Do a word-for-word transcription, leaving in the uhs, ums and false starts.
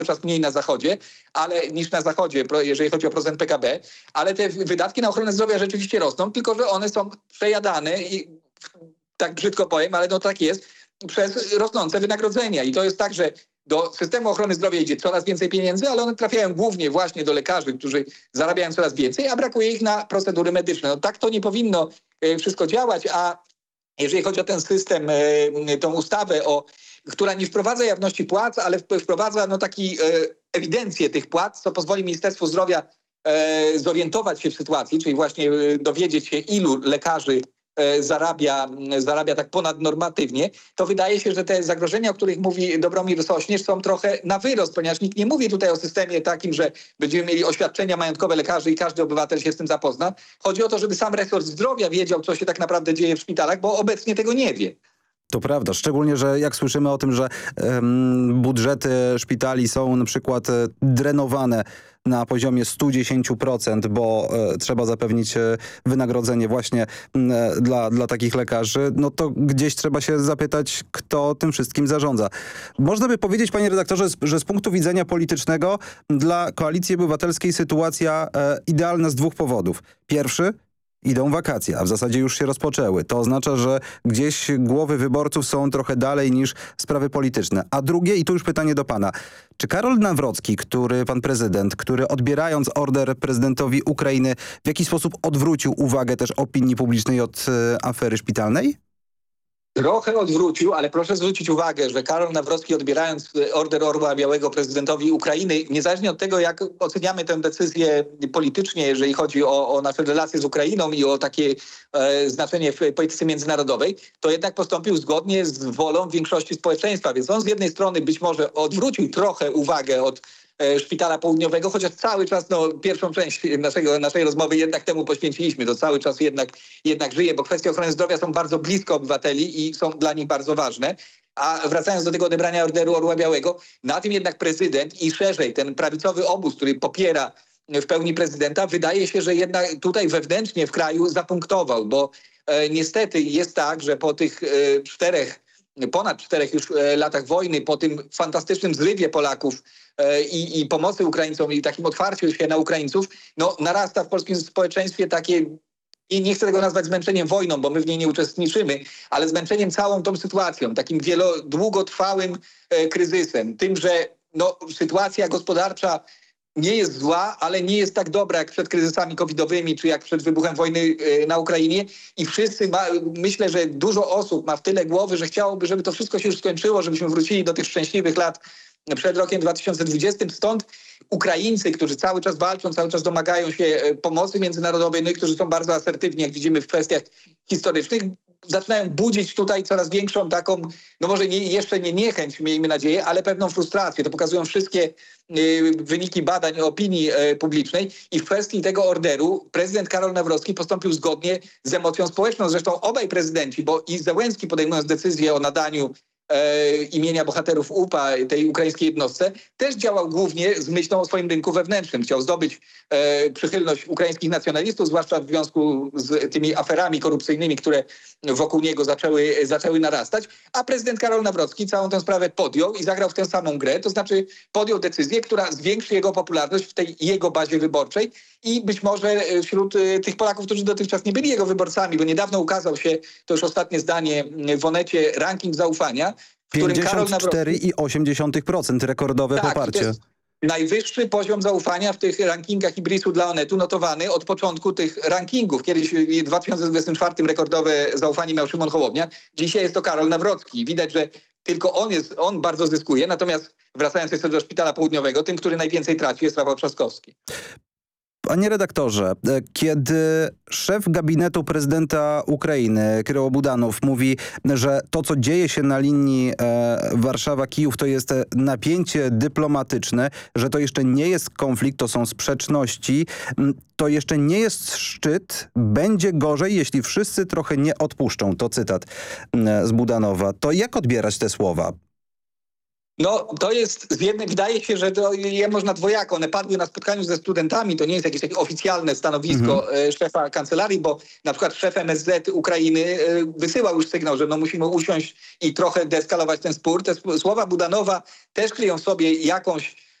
czas mniej na zachodzie, ale niż na zachodzie, jeżeli chodzi o procent P K B, ale te wydatki na ochronę zdrowia rzeczywiście rosną, tylko że one są przejadane i tak brzydko powiem, ale no tak jest, przez rosnące wynagrodzenia. I to jest tak, że do systemu ochrony zdrowia idzie coraz więcej pieniędzy, ale one trafiają głównie właśnie do lekarzy, którzy zarabiają coraz więcej, a brakuje ich na procedury medyczne. No tak to nie powinno wszystko działać, a jeżeli chodzi o ten system, tą ustawę, o, która nie wprowadza jawności płac, ale wprowadza no, taki ewidencję tych płac, co pozwoli Ministerstwu Zdrowia zorientować się w sytuacji, czyli właśnie dowiedzieć się, ilu lekarzy zarabia, zarabia tak ponadnormatywnie, to wydaje się, że te zagrożenia, o których mówi Dobromir Sośnierz, są trochę na wyrost, ponieważ nikt nie mówi tutaj o systemie takim, że będziemy mieli oświadczenia majątkowe lekarzy i każdy obywatel się z tym zapozna. Chodzi o to, żeby sam resort zdrowia wiedział, co się tak naprawdę dzieje w szpitalach, bo obecnie tego nie wie. To prawda, szczególnie, że jak słyszymy o tym, że um, budżety szpitali są na przykład e, drenowane na poziomie sto dziesięć procent, bo e, trzeba zapewnić e, wynagrodzenie właśnie e, dla, dla takich lekarzy, no to gdzieś trzeba się zapytać, kto tym wszystkim zarządza. Można by powiedzieć, panie redaktorze, że z punktu widzenia politycznego dla Koalicji Obywatelskiej sytuacja e, idealna z dwóch powodów. Pierwszy, idą wakacje, a w zasadzie już się rozpoczęły. To oznacza, że gdzieś głowy wyborców są trochę dalej niż sprawy polityczne. A drugie, i tu już pytanie do pana, czy Karol Nawrocki, który pan prezydent, który odbierając order prezydentowi Ukrainy w jakiś sposób odwrócił uwagę też opinii publicznej od e, afery szpitalnej? Trochę odwrócił, ale proszę zwrócić uwagę, że Karol Nawrocki, odbierając order Orła Białego prezydentowi Ukrainy, niezależnie od tego, jak oceniamy tę decyzję politycznie, jeżeli chodzi o, o nasze relacje z Ukrainą i o takie e, znaczenie w polityce międzynarodowej, to jednak postąpił zgodnie z wolą większości społeczeństwa. Więc on z jednej strony być może odwrócił trochę uwagę od Szpitala Południowego, chociaż cały czas no, pierwszą część naszego, naszej rozmowy jednak temu poświęciliśmy. To cały czas jednak, jednak żyje, bo kwestie ochrony zdrowia są bardzo blisko obywateli i są dla nich bardzo ważne. A wracając do tego odebrania orderu Orła Białego, na tym jednak prezydent i szerzej ten prawicowy obóz, który popiera w pełni prezydenta, wydaje się, że jednak tutaj wewnętrznie w kraju zapunktował, bo e, niestety jest tak, że po tych e, czterech ponad czterech już latach wojny, po tym fantastycznym zrywie Polaków e, i, i pomocy Ukraińcom i takim otwarciu się na Ukraińców, no narasta w polskim społeczeństwie takie, i nie chcę tego nazwać zmęczeniem wojną, bo my w niej nie uczestniczymy, ale zmęczeniem całą tą sytuacją, takim wielo, długotrwałym e, kryzysem, tym, że no, sytuacja gospodarcza nie jest zła, ale nie jest tak dobra jak przed kryzysami covidowymi, czy jak przed wybuchem wojny na Ukrainie. I wszyscy, ma, myślę, że dużo osób ma w tyle głowy, że chciałoby, żeby to wszystko się już skończyło, żebyśmy wrócili do tych szczęśliwych lat przed rokiem dwa tysiące dwudziestym. Stąd Ukraińcy, którzy cały czas walczą, cały czas domagają się pomocy międzynarodowej, no i którzy są bardzo asertywni, jak widzimy w kwestiach historycznych, zaczynają budzić tutaj coraz większą taką, no może nie, jeszcze nie niechęć, miejmy nadzieję, ale pewną frustrację. To pokazują wszystkie y, wyniki badań opinii y, publicznej i w kwestii tego orderu prezydent Karol Nawrocki postąpił zgodnie z emocją społeczną. Zresztą obaj prezydenci, bo i Zełenski, podejmując decyzję o nadaniu e, imienia bohaterów U P A tej ukraińskiej jednostce, też działał głównie z myślą o swoim rynku wewnętrznym. Chciał zdobyć e, przychylność ukraińskich nacjonalistów, zwłaszcza w związku z tymi aferami korupcyjnymi, które wokół niego zaczęły, zaczęły narastać, a prezydent Karol Nawrocki całą tę sprawę podjął i zagrał w tę samą grę, to znaczy podjął decyzję, która zwiększy jego popularność w tej jego bazie wyborczej i być może wśród tych Polaków, którzy dotychczas nie byli jego wyborcami, bo niedawno ukazał się, to już ostatnie zdanie, w Onecie ranking zaufania, w którym Karol Nawrocki... pięćdziesiąt cztery i osiem dziesiątych procent rekordowe tak, poparcie. Najwyższy poziom zaufania w tych rankingach Ibrisu dla Onetu notowany od początku tych rankingów. Kiedyś w dwa tysiące dwudziestym czwartym rekordowe zaufanie miał Szymon Hołownia. Dzisiaj jest to Karol Nawrocki. Widać, że tylko on jest, on bardzo zyskuje. Natomiast wracając jeszcze do Szpitala Południowego, tym, który najwięcej traci, jest Rafał Trzaskowski. Panie redaktorze, kiedy szef gabinetu prezydenta Ukrainy, Kiryło Budanow, mówi, że to, co dzieje się na linii e, Warszawa-Kijów, to jest napięcie dyplomatyczne, że to jeszcze nie jest konflikt, to są sprzeczności, to jeszcze nie jest szczyt, będzie gorzej, jeśli wszyscy trochę nie odpuszczą. To cytat z Budanowa. To jak odbierać te słowa? No to jest, z jednej, wydaje się, że to je można dwojako. One padły na spotkaniu ze studentami, to nie jest jakieś takie oficjalne stanowisko mhm. szefa kancelarii, bo na przykład szef M S Z Ukrainy wysyłał już sygnał, że no musimy usiąść i trochę deeskalować ten spór. Te słowa Budanowa też kryją w sobie jakąś